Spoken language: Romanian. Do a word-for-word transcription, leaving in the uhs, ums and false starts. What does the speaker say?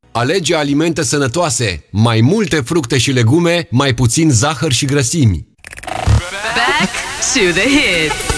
Alege alimente sănătoase, mai multe fructe și legume, mai puțin zahăr și grăsimi. Back to the hits.